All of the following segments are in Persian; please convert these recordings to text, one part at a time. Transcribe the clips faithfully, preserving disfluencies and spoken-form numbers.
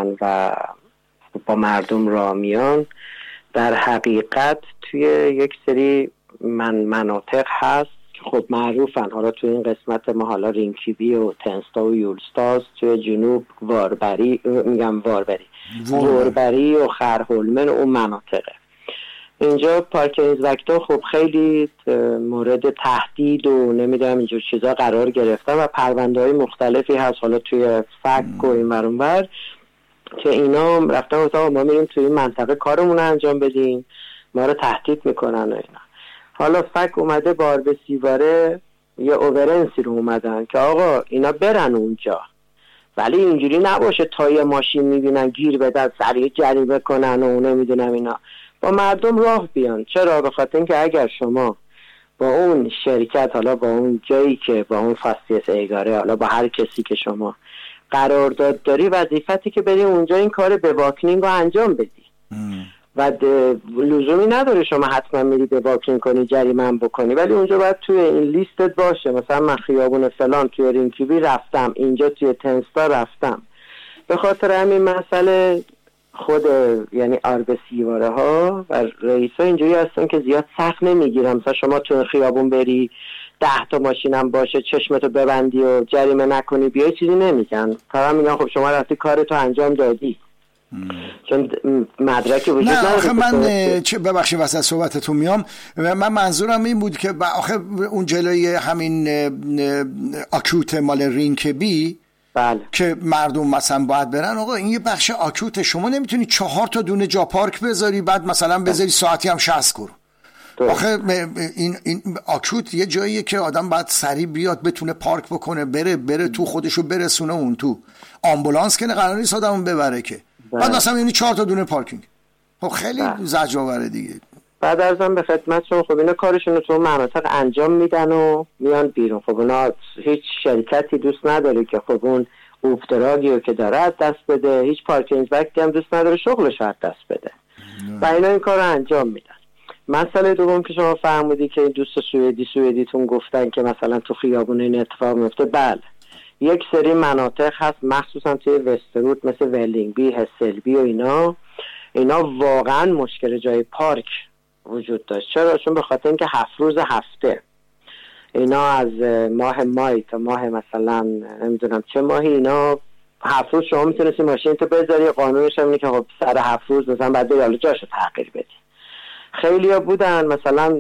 میکنن و با مردم راه میان، در حقیقت توی یک سری من مناطق هست که خب معروفن. حالا توی این قسمت ما حالا رینکیبی و تنستا و یولستاز، توی جنوب واربری، میگم واربری واربری و خرهولمن و اون مناطقه. اینجا پارک ایزوکتا خب خیلی مورد تهدید و نمیدونم اینجور چیزا قرار گرفتن و پرونده های مختلفی هست حالا توی فک و این ورون بر که اینا رفتن اتاق ما میریم توی این منطقه کارمون رو انجام بدیم، ما رو تهدید میکنن و اینا. حالا فک اومده بار به سیواره یه اوورنسی رو اومدن که آقا اینا برن اونجا، ولی اینجوری نباشه تا یه ماشین میبینن گیر بدن سریع جریمه کنن و نمیدونم اینا، با مردم راه بیان. چرا؟ به خاطر اینکه اگر شما با اون شرکت، حالا با اون جایی که با اون فاستیس ایگاره، حالا با هر کسی که شما قرارداد داری، وظیفتی که بری اونجا این کار به واکنینگ رو انجام بدی ام. و لزومی نداره شما حتما میری به واکنینگ کنی جریمه هم بکنی، ولی اونجا باید توی این لیستت باشه. مثلا من خیابون فلان توی رینکیبی رفتم، اینجا توی تنستا رفتم. به خاطر همین مسئله خود یعنی آرب سیواره ها و رئیس ها اینجوری هستن که زیاد سخت نمیگیرن. مثلا شما تو خیابون بری ده تا ماشینم باشه چشمتو ببندی و جریمه نکنی بیای چیزی نمیگن، فقط میگن خب شما رفتی کارتو انجام دادی مم. چون مدرکی وجود نداره. نه آخه من چه ببخشید وسط صحبتتون میام، من منظورم این بود که آخه اون جلوی همین آکوت مال رینکبی بله. که مردم مثلا باید برن، آقا این یه بخش آکوت، شما نمیتونی چهار تا دونه جا پارک بذاری بعد مثلا بذاری ساعتی هم شصت کرون. آخه این این آکوت یه جاییه که آدم باید سریع بیاد بتونه پارک بکنه، بره بره تو خودشو برسونه اون تو. آمبولانس که قرار نیست آدمو ببره که. بعد مثلا یعنی چهار تا دونه پارکینگ. خب خیلی زجرآوره دیگه. بعد ازم به خدمتتون، خب اینا کارشون رو تو مناطق انجام میدن و میان بیرون. خب اونا هیچ شرکتی دوست نداره که خب اون اوفتراگی رو که داره از دست بده، هیچ پارکینگ بک هم دوست نداره شغلش از دست بده و اینا این کار رو انجام میدن. مسئله دوم که شما فرمودی که این دوست سوئدی سوئدیتون گفتن که مثلا تو خیابون این اتفاق میفته، بله یک سری مناطق هست مخصوصا توی وستروت مثل ولینگبی، هسلبی و اینا اینا واقعا مشکل جای پارک وجود داشت. چرا؟ چون به خاطر اینکه هفت روز هفته اینا از ماه مای تا ماه مثلا نمیدونم چه ماهی، اینا هفت روز شما میتونستی ماشین تو بذاری، قانونش هم اینه که خب سر هفت روز مثلا بعد یالا جاشو تغییر بدی. خیلی ها بودن مثلا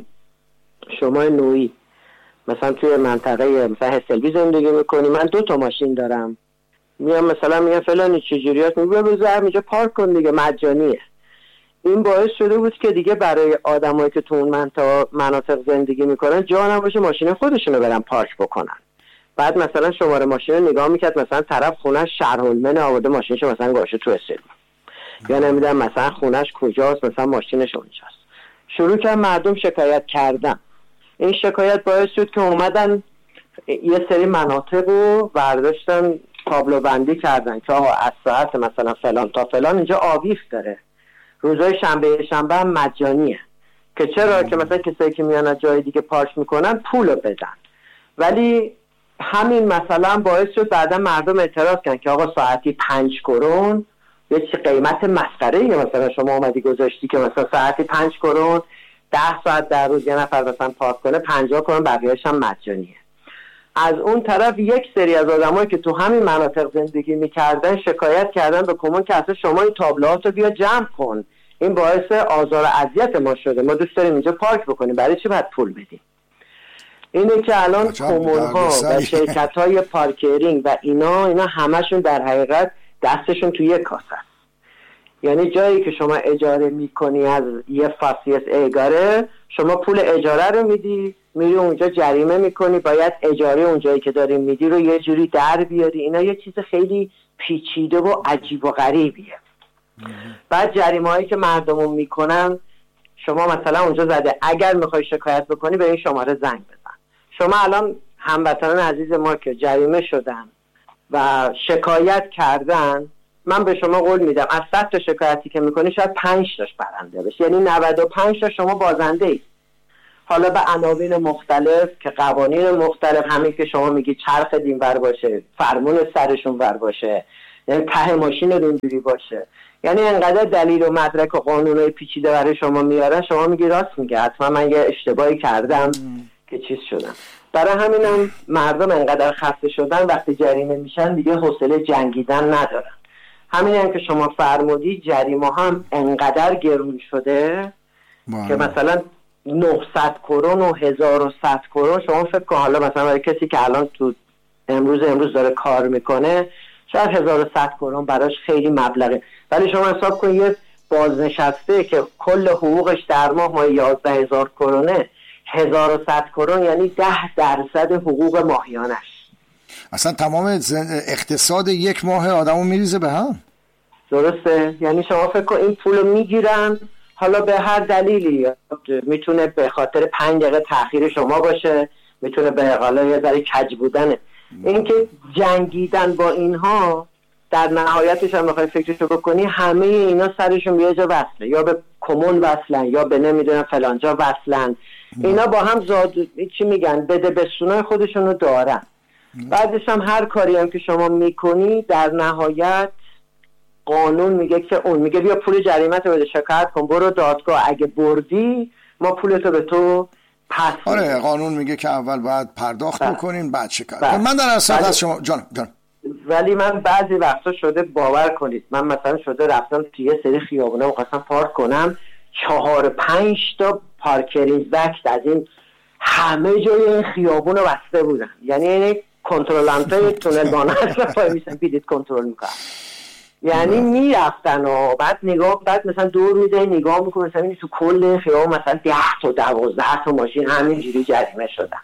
شما نوعی مثلا توی منطقه مثلا هسلبی زندگی میکنی، من دو تا ماشین دارم، میام مثلا میگم فلانی چجوریات، میگم بذار اینجا پارک کن دیگه مجانیه. این باعث شده بود که دیگه برای آدمایی که تو اون منطقه مناطق زندگی میکنن جا نباشه ماشین خودشونو برن پارک بکنن. بعد مثلا شماره ماشین رو نگاه میکرد، مثلا طرف خونش شهرهولمن آورده ماشینشو مثلا گاشه تو هسلبی، یا نمیدونم مثلا خونش کجاست مثلا ماشینش اونجاست. شروع کردن مردم شکایت کردن. این شکایت باعث شد که اومدن یه سری مناطق رو برداشتن تابلو بندی کردن که آقا از ساعت مثلا فلان تا فلان اینجا آویخ داره، روزهای شنبه شنبه هم مجانیه. که چرا؟ که مثلا کسایی که میان از جای دیگه پارک میکنن پولو بدن. ولی همین مثلا باعث شد بعدا مردم اعتراض کردن که آقا ساعتی پنج کرون یه چه قیمت مسخره‌ایه، مثلا شما اومدی گذاشتی که مثلا ساعتی پنج کرون ده ساعت در روز یه نفر مثلا پارک کنه، پنجاه کرون بقیه‌اش هم مجانیه. از اون طرف یک سری از آدمایی که تو همین مناطق زندگی میکردن شکایت کردن به کمون که اصلا شما این تابلوهاتو بیا جمع کن، این باعث آزار و اذیت ما شده، ما دوست داریم اینجا پارک بکنیم، برای چی باید پول بدیم؟ اینه که الان کمون‌ها و شرکت‌های پارکینگ و اینا اینا همشون در حقیقت دستشون توی یک کاسه است. یعنی جایی که شما اجاره میکنی از یه فاسیس ایگاره، شما پول اجاره رو میدی، میری اونجا جریمه میکنی، باید اجاره اونجایی که داری میدی رو یه جوری در بیاری. اینا یه چیز خیلی پیچیده و عجیب و غریبیه. بعد جریمه هایی که مردمون میکنن، شما مثلا اونجا زده اگر میخوای شکایت بکنی به این شماره زنگ بزن. شما الان هموطنان عزیز ما که جریمه شدن و شکایت کردن، من به شما قول میدم از صد تا شکایتی که میکنی شاید پنج تاش برنده بشه، یعنی نود و پنج تا شما بازنده اید. حالا به عناوین مختلف که قوانین مختلف، همین که شما میگی چرخ دین ور باشه، فرمون سرشون ور باشه، یعنی ته ماشین رو اینجوری باشه. یعنی انقدر دلیل و مدرک و قانونای پیچیده برای شما میارن، شما میگی راست میگه، حتما من یه اشتباهی کردم ام. که چیز شدم. برای همینم مردم انقدر خسته شدن وقتی جریمه میشن دیگه حوصله جنگیدن ندارن. همین هم که شما فرمودی، جریمه هم انقدر گرون شده باید. که مثلا نهصد کرون و هزار و صد کرون، شما فکر کن حالا مثلا برای کسی که الان تو امروز امروز داره کار میکنه شاید هزار و صد کرون براش خیلی مبلغه، ولی شما حساب کن یه بازنشسته که کل حقوقش در ماه ما یازده هزار کرونه، هزار و صد کرون یعنی ده درصد حقوق ماهیانش. اصلا تمام اقتصاد یک ماه آدمو میریزه به هم. درسته، یعنی شما فکر کن این پولو میگیرن، حالا به هر دلیلی، میتونه به خاطر پنج دقیقه تأخیر شما باشه، میتونه به حالا یه ذره کج بودنه. اینکه جنگیدن با اینها در نهایتش هم بخوای فکرشو بکنی، همه اینا سرشون به یه جا وصله، یا به کمون وصلن یا به نمیدونم فلانجا وصلن. اینا با هم زاد چی میگن بده بسونای خودشونو دارن. بعدش هم هر کاری هم که شما میکنی در نهایت قانون میگه که اون میگه بیا پول جریمت رو بده، شکایت کن، برو دادگاه، اگه بردی ما پولتو به تو پس. آره قانون میگه که اول باید پرداخت بکنین بعد شکایت. من در اصل از شما جان جان ولی من بعضی وقتا شده باور کنید، من مثلا شده رفتم توی یه سری خیابونه می‌خواستم پارک کنم، چهار پنج تا پارکینگ وقت از این همه جای خیابون رو بسته بودن، یعنی این کنترلانتای تونل بانه اصلا میشن بیدید کنترل میکنن، یعنی میرفتن و بعد نگاه بعد مثلا دور میده نگاه میکنه مثلا این تو کل خیابون مثلا ده تا دوازده تا ماشین همینجوری جریمه شدن.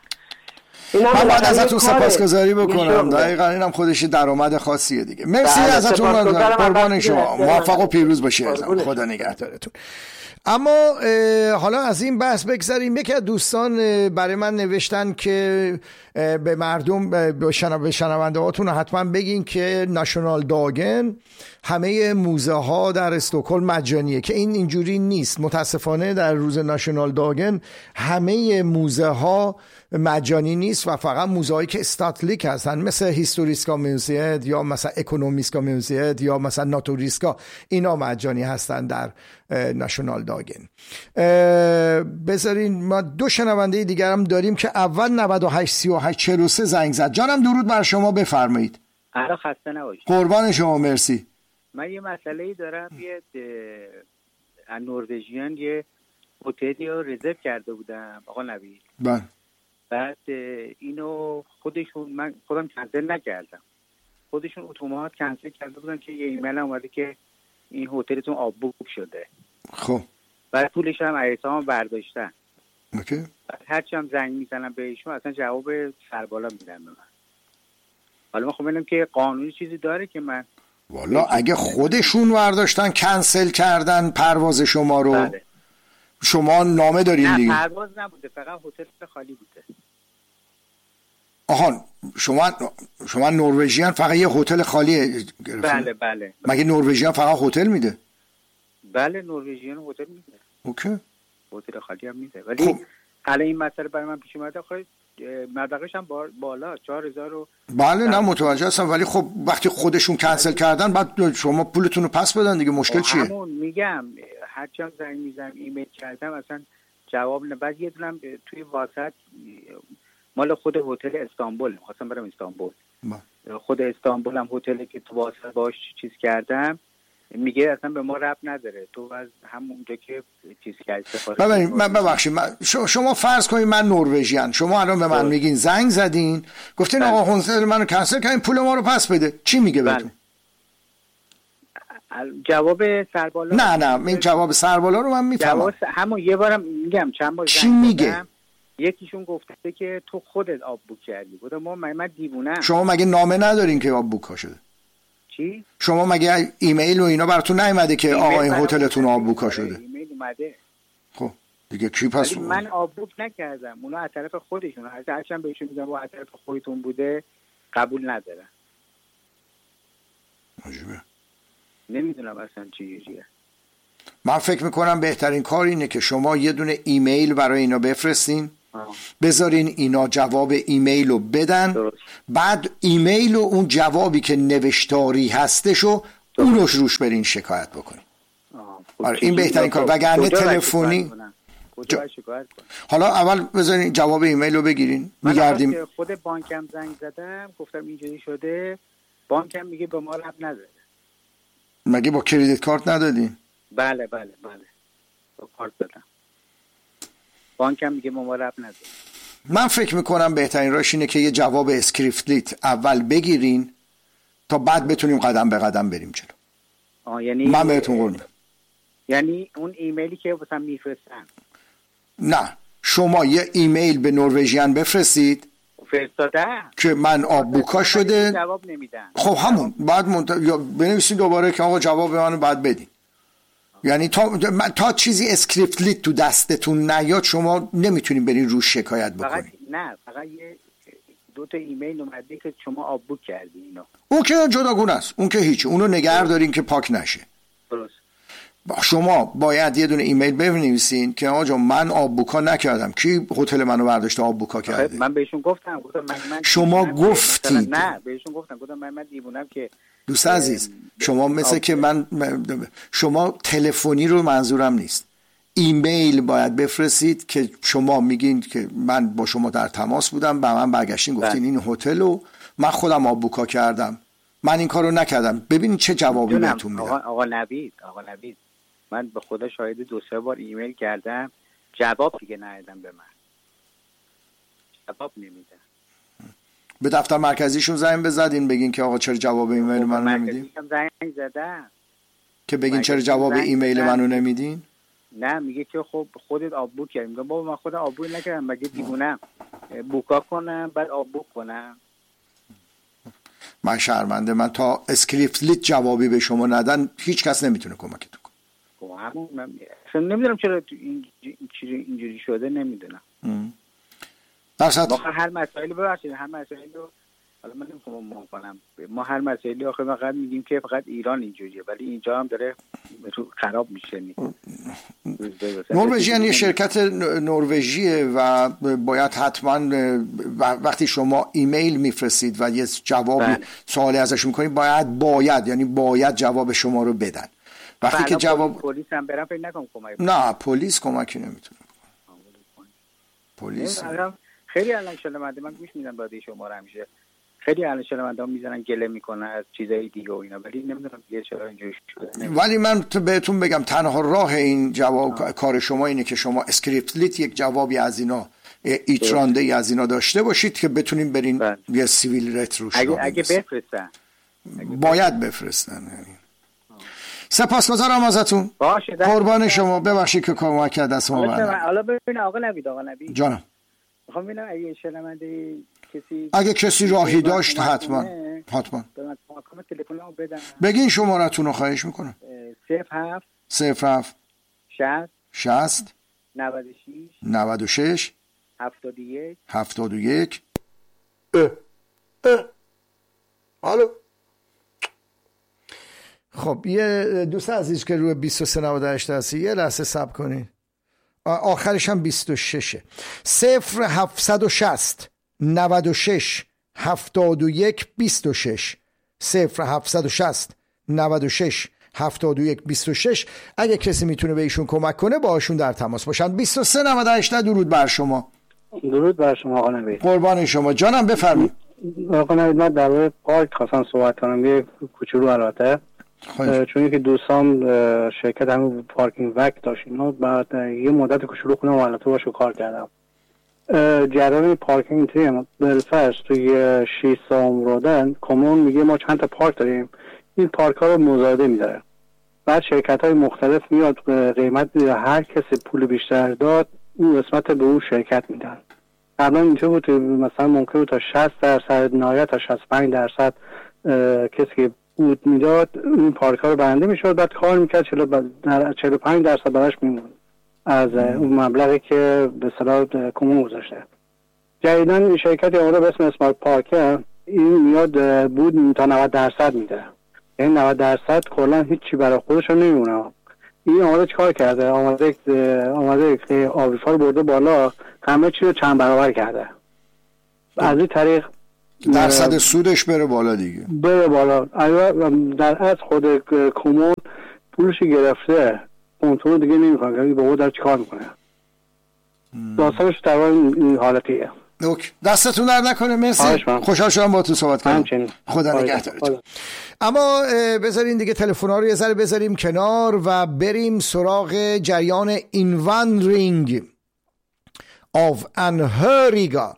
من باید ازتون سپاسگزاری بکنم، دقیقاً اینم خودش درآمد خاصیه دیگه. مرسی ازتون، قربان شما، موفق و پیروز باشید، خدا نگهدارتون. اما حالا از این بحث بگذاریم. یکی از دوستان برای من نوشتن که به مردم، به شنونده هاتون حتما بگین که ناشونال داگن همه موزه ها در استکهلم مجانیه، که این اینجوری نیست. متاسفانه در روز ناشونال داگن همه موزه ها مجانی نیست و فقط موزه هایی که استاتلیک هستن مثل هیستوریسکا موزیت یا مثلا اکونومیسکا موزیت یا مثلا ناتوریسکا، اینا مجانی هستن در ناشونال داگن. بذارین ما دو شنونده دیگر هم داریم که اول نود و هشت سی و هشت چهل و سه زنگ زد. جانم درود بر شما، بفرمایید. الان خسته نباشید. قربان شما، مرسی. من یه مسئله‌ای دارم، یه نروژیان یه هتلی رو رزرو کرده بودم آقا نوید. بله. بعد اینو خودشون، من خودم کنسل نکردم، خودشون اتومات کنسل کرده بودن که یه ایمیل اومده که این هتلتون آب بوک شده. خب بعد پولش هم ایسام برداشتن. اوکی. بعد هرچی هم زنگ میزنم بهشون اصلا جواب سربالا میدن به من. حالا من خب ببینم که قانونی چیزی داره که من والا اگه خودشون برداشتن کنسل کردن پرواز شما رو، بله. شما نامه دارین دیگه؟ نه پرواز نبوده، فقط هتل خالی بوده. آها شما شما نروژیان فقط یه هتل خالی گرفتین؟ بله بله. مگه نروژیان فقط هتل میده؟ بله نروژیان هتل میده. اوکی. هتل خالی هم میده، ولی خب. الان این مسئله برای من پیش اومده، خب مبلغش هم بالا چهار هزار و بله نه متوجه هستم، ولی خب وقتی خودشون کنسل کردن بعد شما پولتون رو پس بدن دیگه، مشکل چیه؟ همون میگم هرچی هم زنگ میزنم ایمیل کردم اصلا جواب نه. بعد یه دونم توی واسط مال خود هتل استانبول، خواستم برم استانبول، خود استانبول هم هتلی که تو واسط باش چیز کردم، میگه اصلا به ما ربط نداره، تو از همونجا که چیز کردی سفارش. ببینید من ببخشید من شما فرض کنید من نروژیان، شما الان به من میگین زنگ زدین گفتین بله. آقا هتل منو کنسل کردین پول ما رو پس بده، چی میگه بهتون؟ بله. جواب سربالا نه نه این جواب سربالا رو من میفهمم. همون یه بارم میگم چند بار چی میگه؟ یکیشون گفته که تو خودت آب بوک کردی. گفتم ما من دیوونم. شما مگه نامه ندارین که آب بوک ها شده؟ چی؟ شما مگه ایمیل و اینا براتون نیومده که آقا این هتلتون آب بوک ها شده؟ ایمیل اومده. خب دیگه کی پس؟ من آب بوک نکردم، اونا از طرف خودشون، هرچند بهشون میگم با از طرف خودتون بوده قبول ندارن. عجیبه. نمیدونم اصلا چی چیه. من فکر میکنم بهترین کار اینه که شما یه دونه ایمیل برای اینا بفرستین بذارین اینا جواب ایمیل رو بدن درست. بعد ایمیل و اون جوابی که نوشتاری هستشو اونوش روش برین شکایت بکنین. آره این بهترین کار. وگرنه تلفنی جا... شکایت کنم. حالا اول بذارین جواب ایمیل رو بگیرین. میگردیم خود بانکم زنگ زدم گفتم اینجوری شده، بانکم میگه به ما ربط نداره. مگه با کریدیت کارت ندادین؟ بله بله بله با کارت دادم، بانکم میگه به ما ربط نداره. من فکر میکنم بهترین راهش اینه که یه جواب اسکریپتلیت اول بگیرین تا بعد بتونیم قدم به قدم بریم جلو. آه یعنی من بهتون قول میدم. یعنی اون ایمیلی که واسم میفرستن؟ نه شما یه ایمیل به نروژیان بفرستید فرستاده که من آبوکا شده، جواب نمیدن. خب همون بعد منت... یا بنویسید دوباره که آقا جواب منو بعد بدین. یعنی تا تا چیزی اسکریپتلی تو دستتون نیاد شما نمیتونین برین روش شکایت بکنین. نه فقط یه دو تا ایمیل اومده که شما آبوک کردین اینو. اون که جداگونه است، اون که هیچ، اونو نگه دارین که پاک نشه. درست. شما باید یه دونه ایمیل بنویسین که آقا من آبوکا نکردم، کی هتل منو برداشته آبوکا کرده. من بهشون گفتم گفتم من, من شما گفتید. نه بهشون گفتم گفتم من من دیوونم که دوست عزیز شما مثل که من شما تلفنی رو منظورم نیست، ایمیل باید بفرستید که شما میگین که من با شما در تماس بودم، به من برگشتین گفتین این هتل رو من خودم آبوکا کردم، من این کارو نکردم، ببینید چه جوابی بهتون میدم. آقا آقا نوید آقا نوید من به خدا شاهد دو سه بار ایمیل کردم جواب دیگه ندادم، به من جواب نمیدن. به دفتر مرکزیشون زنگ بزدین بگین که آقا چرا جواب ایمیل منو نمیدین؟ زنگ زدم که بگین چرا جواب ایمیل منو نمیدین؟ نه میگه که خب خودت آبوک کردی. میگم بابا من خودم آبوک نکردم، مگه دیوونم بوکا کنم بعد آبوک کنم؟ من شرمنده، من تا اسکریپتلیت جوابی به شما ندن هیچ کس نمیتونه کمکتون کنه. خب همون من اصلا نمیدونم چرا اینجوری اینجوری شده، نمیدونم. درصد واقعا هر مسائلی ببخشید هر مسائلی رو حالا من نمیخوام ما کنم، ما هر مسائلی آخه فقط میگیم که فقط ایران اینجوریه ولی اینجا هم داره خراب میشه. نروژیان یه شرکت نروژیه و باید حتما وقتی شما ایمیل میفرستید و یه جوابی بله. سوالی ازش میکنید باید باید یعنی باید جواب شما رو بدن. وقتی که جواب پلیس هم برام فکر نکنم کمک. نه پلیس کمکی نمیتونه بکنه. پلیس خیلی الان شلمنده من گوش میدم داده شما رو همیشه، خیلی الان شلمنده ها میزنن گله میکنن از چیزای دیگه و اینا، ولی نمیدونم دیگه چرا اینجوری شده. ولی من بهتون بگم تنها راه این جواب آه. کار شما اینه که شما اسکریپتلیت یک جوابی از اینا ایترانده ای از اینا داشته باشید که بتونین برین بله. یه سیویل رت روش اگه, اگه بفرستن باید بفرستن. یعنی سپاسگزارم ازتون. قربان شما، ببخشید که کمک کرد دست ما بردم. حالا ببین آقا نوید آقا نوید جانم میخوام ببینم اگه شنونده کسی اگه کسی راهی داشت حتما حتما تلفنمو بدن. بگین شماره‌تون رو خواهش میکنم. صفر هفت صفر هفت شصت شصت نود و شش نود و شش هفتاد و یک هفتاد و یک اه اه الو. خب یه دوست عزیز که روی بیست و سه نود و هشت هستی یه لحظه صبر کنین، آخرش هم بیست و شش. صفر هفتصد و شصت نود و شش هفتاد و یک بیست و شش صفر هفتصد و شصت نود و شش هفتاد و یک بیست و شش. اگه کسی میتونه به ایشون کمک کنه باهاشون در تماس باشن. بیست و سه نود و هشت. درود بر شما. درود بر شما آقا نوید. قربان شما جانم بفرمایید. آقا نوید من در مورد پارک خواستم صحبت کنم، یه کوچولو البته، چون که دوستان شرکت همون پارکینگ وک داشت اینا، بعد یه مدت کوچولو خودم البته باشو کار کردم. جریان پارکینگ تیم بالفرض توی شیسام رودن کمون میگه ما چند تا پارک داریم، این پارک ها رو مزایده میداره، بعد شرکت های مختلف میاد قیمت هر کسی پول بیشتر داد اون قسمت به اون شرکت میدن. قبلا اینطور بود مثلا ممکن بود تا شصت درصد نهایت تا شصت و پنج درصد کسی که بود میداد این پارک ها رو برنده میشد، بعد کار میکرد چهل و پنج درصد براش میمون از اون مبلغی که به اصطلاح کمون گذاشته. جدیداً این شرکت اومده به اسم اسمارت پارک، این میاد بود تا نود درصد میده، یعنی نود درصد کلا هیچی برای خودش نمیمونه. این آمده چیکار کرده؟ آمده آمده که آویفا رو برده بالا، همه چی رو چند برابر کرده. از این طریق درصد سودش بره بالا دیگه. بره بالا. در از خود کمون پولش گرفته، کنترل دیگه نمیکنه که با داره چیکار میکنه. داستانش در این حالتیه. اوکی. دستتون در نکنه. مرسی. خوشحال شدم با تو صحبت کردم. خدا نگهدارتون. اما بذارین دیگه تلفن‌ها رو یه ذره بذاریم کنار و بریم سراغ جریان اینواندرینگ آف انهریگا.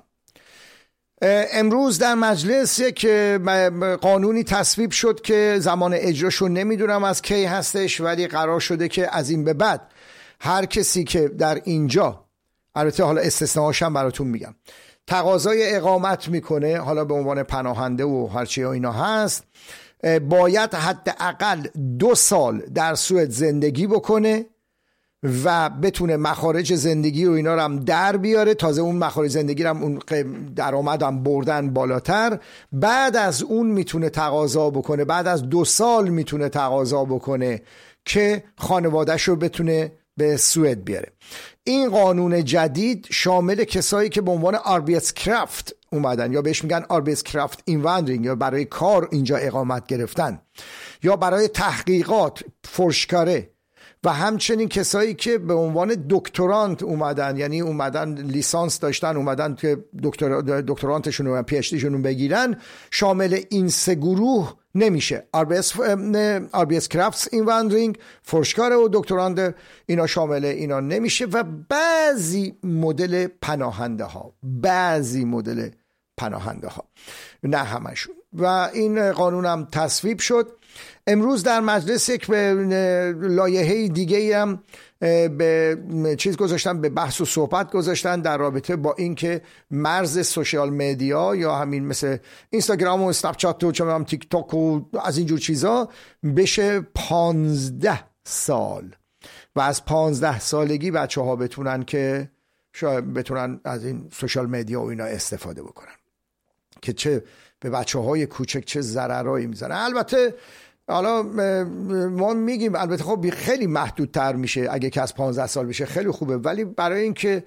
امروز در مجلس یک قانونی تصویب شد که زمان اجراشو نمیدونم از کی هستش، ولی قرار شده که از این به بعد هر کسی که در اینجا، البته حالا استثناءاش هم براتون میگم، تقاضای اقامت میکنه، حالا به عنوان پناهنده و هرچی اینا هست، باید حداقل دو سال در سوئد زندگی بکنه و بتونه مخارج زندگی و اینا رو هم در بیاره. تازه اون مخارج زندگی رو هم اون درآمد هم بردن بالاتر. بعد از اون میتونه تقاضا بکنه، بعد از دو سال میتونه تقاضا بکنه که خانواده‌ش رو بتونه به سوئد بیاره. این قانون جدید شامل کسایی که به عنوان آربیتسکرافت اومدن، یا بهش میگن آربیتسکرافت اینواندرینگ، یا برای کار اینجا اقامت گرفتن، یا برای تحقیقات فورشکاره، و همچنین کسایی که به عنوان دکترانت اومدن، یعنی اومدن لیسانس داشتن، اومدن که دکتر دکترانتشون و پی اچ دیشون بگیرن، شامل این سه گروه نمیشه. آر بی اس کرافتس اینواندرینگ، فورشکار و دکتراند، اینا شامل اینا نمیشه. و بعضی مدل پناهنده ها، بعضی مدل پناهنده ها، نه همشون. و این قانون هم تصویب شد. امروز در مجلس یک به لایحه دیگه هم به چیز گذاشتن، به بحث و صحبت گذاشتن در رابطه با اینکه مرز سوشال مدیا، یا همین مثل اینستاگرام و اسنپ چات و چه تیک تاک و از اینجور چیزا، بشه پانزده سال و از پانزده سالگی بچه ها بتونن که شاید بتونن از این سوشال مدیا و اینا استفاده بکنن، که چه به بچه های کوچک چه ضررایی میزنه. البته حالا ما میگیم البته خب خیلی محدودتر میشه، اگه که از پانزده سال بشه خیلی خوبه، ولی برای اینکه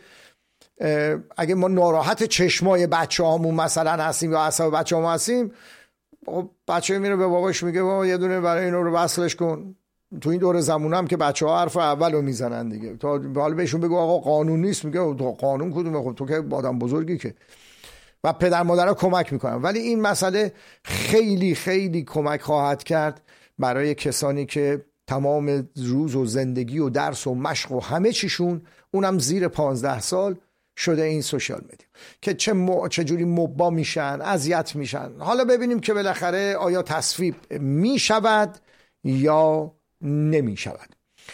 اگه ما ناراحت چشمای بچه هامون مثلا هستیم یا اعصاب بچه هامون هستیم، بچه میره به باباش میگه بابا یه دونه برای اینو رو وصلش کن. تو این دور زمونه هم که بچه ها حرف اول رو میزنن دیگه، تا حالا بهشون بگو آقا قانون نیست، میگه قانون کدومه؟ خب تو که آدم بزرگی که. و پدر مادرها کمک میکنن، ولی این مسئله خیلی خیلی کمک خواهد کرد برای کسانی که تمام روز و زندگی و درس و مشق و همه چیشون اونم زیر پانزده سال شده این سوشال مدیا، که چه م... چجوری مبا میشن، اذیت میشن. حالا ببینیم که بالاخره آیا تصویب میشود یا نمیشود.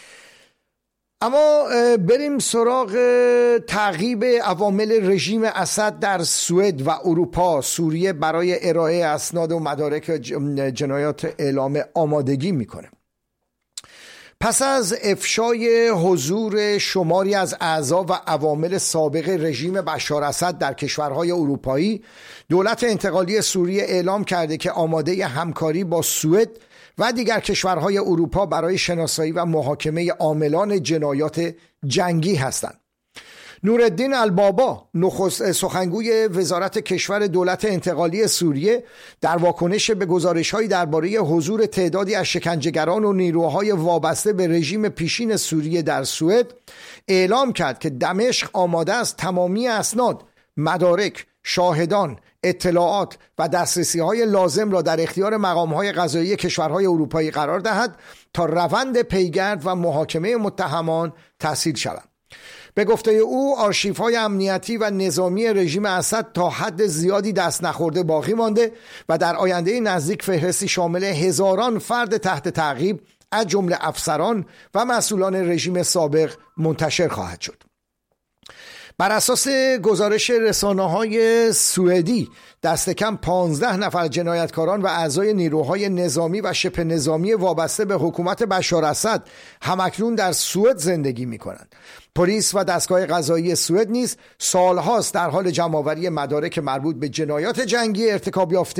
اما بریم سراغ تعقیب عوامل رژیم اسد در سوئد و اروپا. سوریه برای ارائه اسناد و مدارک جنایات اعلام آمادگی میکنه. پس از افشای حضور شماری از اعضا و عوامل سابق رژیم بشار اسد در کشورهای اروپایی، دولت انتقالی سوریه اعلام کرده که آماده همکاری با سوئد و دیگر کشورهای اروپا برای شناسایی و محاکمه عاملان جنایات جنگی هستند. نورالدین البابا، نخست سخنگوی وزارت کشور دولت انتقالی سوریه، در واکنش به گزارش‌هایی درباره حضور تعدادی از شکنجهگران و نیروهای وابسته به رژیم پیشین سوریه در سوئد، اعلام کرد که دمشق آماده است تمامی اسناد، مدارک، شاهدان، اطلاعات و دسترسی‌های لازم را در اختیار مقام‌های قضایی کشورهای اروپایی قرار دهد تا روند پیگرد و محاکمه متهمان تسهیل شود. به گفته او، آرشیف‌های امنیتی و نظامی رژیم اسد تا حد زیادی دست نخورده باقی مانده و در آینده نزدیک فهرستی شامل هزاران فرد تحت تعقیب از جمله افسران و مسئولان رژیم سابق منتشر خواهد شد. بر اساس گزارش رسانه‌های سوئدی، دست کم پانزده نفر جنایتکاران و اعضای نیروهای نظامی و شبه نظامی وابسته به حکومت بشار اسد همکنون در سوئد زندگی می‌کنند. پلیس و دستگاه قضایی سوئد نیز سالهاست در حال جمع‌آوری مدارک مربوط به جنایات جنگی ارتکاب یافته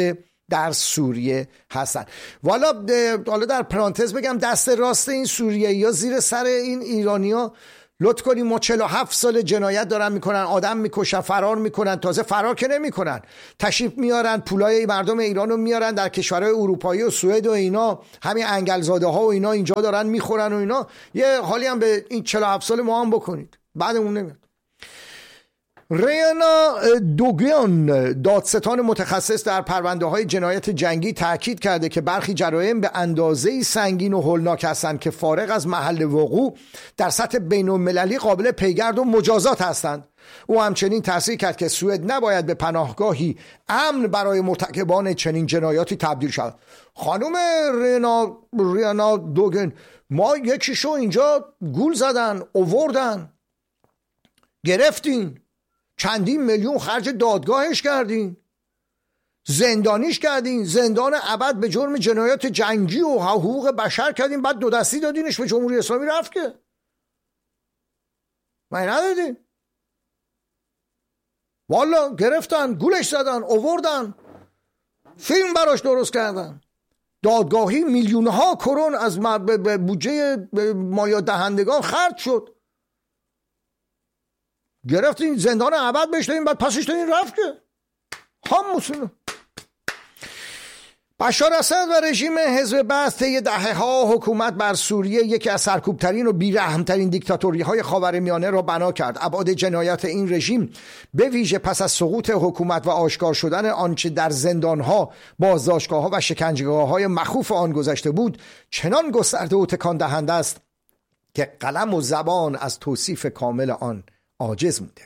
در سوریه هستن. والا حالا در پرانتز بگم دست راست این سوریه یا زیر سر این ایرانیا لطف کنیم. ما چهل و هفت سال جنایت دارن میکنن، آدم میکشن، فرار میکنن. تازه فرار که نمیکنن، تشریف میارن، پولای مردم ایرانو میارن در کشورهای اروپایی و سوئد و اینا، همین انگلزاده ها و اینا اینجا دارن میخورن و اینا. یه حالی هم به این چهل و هفت سال ما هم بکنید، بعدمون نمیاد. ریانا دوگیان، دادستان متخصص در پرونده های جنایت جنگی، تاکید کرده که برخی جرایم به اندازه‌ای سنگین و هولناک هستند که فارغ از محل وقوع در سطح بین‌المللی قابل پیگرد و مجازات هستند. او همچنین تصریح کرد که سوئد نباید به پناهگاهی امن برای مرتکبان چنین جنایاتی تبدیل شود. خانم ریانا ریانا دوگیان، ما یکیشو اینجا گول زدن، آوردن، گرفتین، چندین میلیون خرج دادگاهش کردین، زندانیش کردین، زندان ابد به جرم جنایات جنگی و حقوق بشر کردین، بعد دو دستی دادینش به جمهوری اسلامی رفت که من ندادین. والا گرفتن، گولش زدن، آوردن، فیلم براش درست کردن، دادگاهی میلیون ها کرون از بودجه مالیات دهندگان خرج شد، گرفتین زندان ابد بهش دادین، بعد پسش دادین رفت که هم مسلم. بشار اسد و رژیم حزب بعث طی دهه‌ها حکومت بر سوریه یکی از سرکوبترین و بی‌رحم‌ترین دیکتاتوری‌های خاورمیانه را بنا کرد. ابعاد جنایات این رژیم به ویژه پس از سقوط حکومت و آشکار شدن آنچه در زندان‌ها، بازداشتگاه‌ها و شکنجهگاه‌های مخوف آن گذشته بود چنان گسترده و تکان دهنده است که قلم و زبان از توصیف کامل آن عاجز مونده.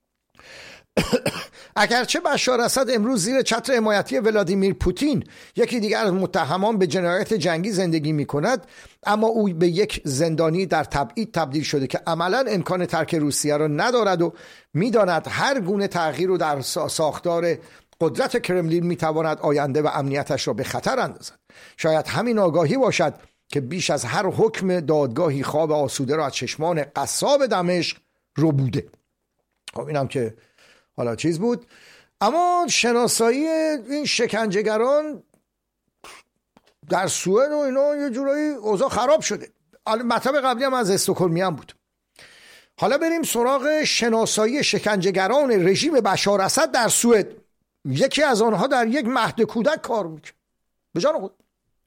اگرچه بشار اسد امروز زیر چتر حمایتی ولادیمیر پوتین، یکی دیگر از متهمان به جنایت جنگی، زندگی می کند، اما او به یک زندانی در تبعید تبدیل شده که عملا امکان ترک روسیه را ندارد و میداند هر گونه تغییر رو در ساختار قدرت کرملین میتواند آینده و امنیتش را به خطر اندازد. شاید همین آگاهی باشد که بیش از هر حکم دادگاهی خواب آسوده را از چشمان قصاب دمشق رو بوده. خب اینم که حالا چیز بود. اما شناسایی این شکنجهگران در سوئد و اینا یه جورایی اوضاع خراب شده. مطلب قبلی هم از استکهلمی هم بود. حالا بریم سراغ شناسایی شکنجهگران رژیم بشار اسد در سوئد. یکی از آنها در یک مهد کودک کار میکنه. به جان خود.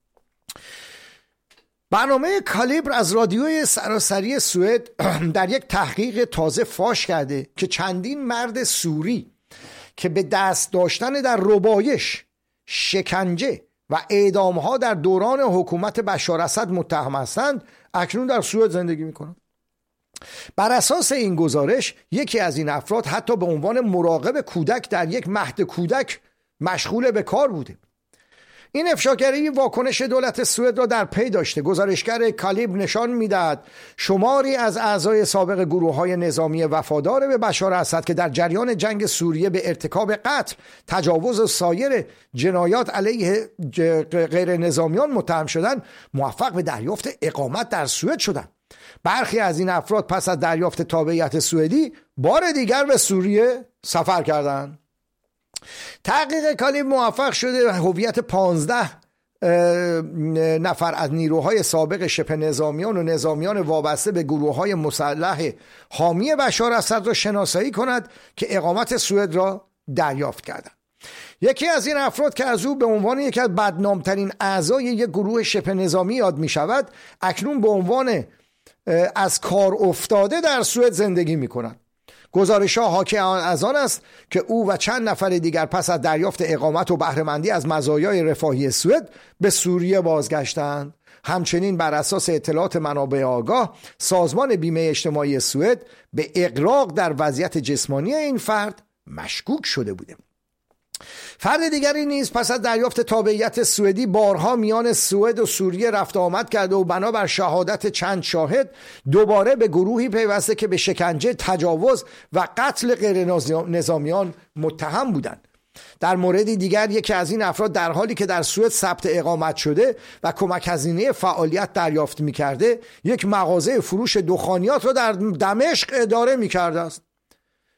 برنامه کالیبر از رادیوی سراسری سوئد در یک تحقیق تازه فاش کرده که چندین مرد سوری که به دست داشتن در ربایش، شکنجه و اعدام‌ها در دوران حکومت بشار اسد متهم هستند، اکنون در سوئد زندگی می‌کنند. بر اساس این گزارش یکی از این افراد حتی به عنوان مراقب کودک در یک مهد کودک مشغول به کار بوده. این افشاگری واکنش دولت سوئد را در پی داشته. گزارشگر کالیبر نشان می‌دهد شماری از اعضای سابق گروه‌های نظامی وفادار به بشار اسد که در جریان جنگ سوریه به ارتکاب قتل، تجاوز و سایر جنایات علیه غیر نظامیان متهم شدند، موفق به دریافت اقامت در سوئد شدند. برخی از این افراد پس از دریافت تابعیت سوئدی بار دیگر به سوریه سفر کردند. تحقیق کالیبر موفق شده هویت پانزده نفر از نیروهای سابق شبه نظامیان و نظامیان وابسته به گروه‌های مسلح حامی بشار اسد را شناسایی کند که اقامت سوئد را دریافت کردند. یکی از این افراد که از او به عنوان یکی از بدنامترین اعضای یک گروه شبه نظامی یاد می شود، اکنون به عنوان از کار افتاده در سوئد زندگی می کند. گزارش‌ها حاکی از آن است که او و چند نفر دیگر پس از دریافت اقامت و بهره‌مندی از مزایای رفاهی سوئد به سوریه بازگشتند. همچنین بر اساس اطلاعات منابع آگاه، سازمان بیمه اجتماعی سوئد به اغراق در وضعیت جسمانی این فرد مشکوک شده بوده. فرد دیگری نیز پس از دریافت تابعیت سوئدی بارها میان سوئد و سوریه رفت آمد کرده و بنابر شهادت چند شاهد دوباره به گروهی پیوسته که به شکنجه، تجاوز و قتل غیر نظامیان متهم بودند. در موردی دیگر یکی از این افراد در حالی که در سوئد ثبت اقامت شده و کمک هزینه فعالیت دریافت می‌کرده، یک مغازه فروش دخانیات را در دمشق اداره می‌کرده است.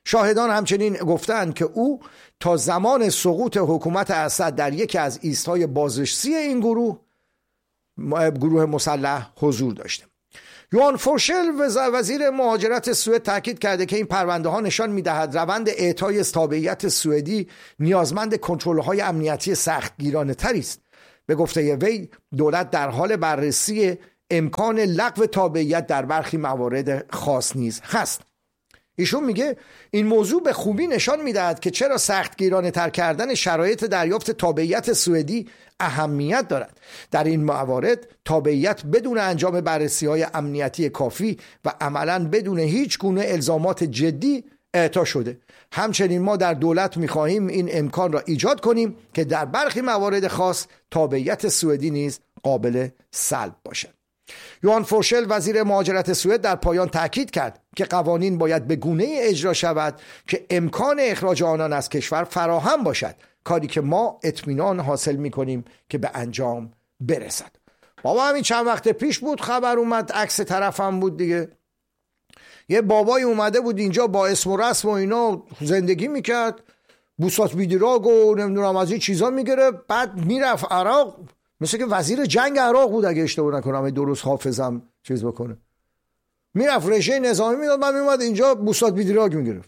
شاهدان همچنین گفتند که او تا زمان سقوط حکومت اسد در یکی از ایستهای بازرسی این گروه گروه مسلح حضور داشته. یوان فورشل وزیر مهاجرت سوئد تاکید کرده که این پرونده ها نشان می‌دهد روند اعطای تابعیت سوئدی نیازمند کنترل‌های امنیتی سختگیرانه تری است. به گفته وی دولت در حال بررسی امکان لغو تابعیت در برخی موارد خاص نیز هست. ایشون میگه این موضوع به خوبی نشان میدهد که چرا سختگیرانه تر کردن شرایط دریافت تابعیت سوئدی اهمیت دارد. در این موارد تابعیت بدون انجام بررسی‌های امنیتی کافی و عملاً بدون هیچ گونه الزامات جدی اعطا شده. همچنین ما در دولت می‌خواهیم این امکان را ایجاد کنیم که در برخی موارد خاص تابعیت سوئدی نیز قابل سلب باشد. یوان فورشل وزیر مهاجرت سوئد در پایان تاکید کرد که قوانین باید به گونه‌ای اجرا شود که امکان اخراج آنان از کشور فراهم باشد، کاری که ما اطمینان حاصل می‌کنیم که به انجام برسد. بابا همین چند وقت پیش بود خبر اومد، عکس طرفم بود دیگه، یه بابای اومده بود اینجا با اسم و رسم و اینا زندگی میکرد، بوسات بیدراگ و نمیدونم از این چیزا میگیره، بعد میرفت عراق، مثل که وزیر جنگ عراق بود اگه اشتباه نکنم، درست حافظم چیز بکنه، میرفت رژه نظامی میداد، من میومد اینجا بوسات بیدراگ میگرفت.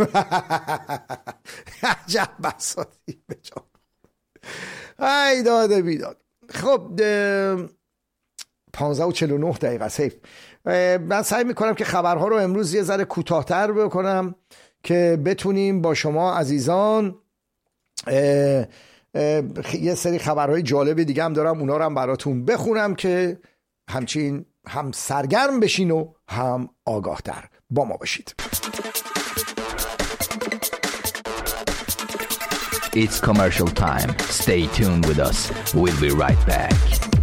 عجب بساطی بجا. ای داده بیداد. خب پانزده و چهل و نه دقیقه سیف. من سعی میکنم که خبرها رو امروز یه ذره کوتاه‌تر بکنم که بتونیم با شما عزیزان اه اه یه سری خبرهای جالب دیگه هم دارم، اونا رو هم براتون بخونم که همچین هم سرگرم بشین و هم آگاهتر با ما باشید. It's commercial time. Stay tuned with us. We'll be right back.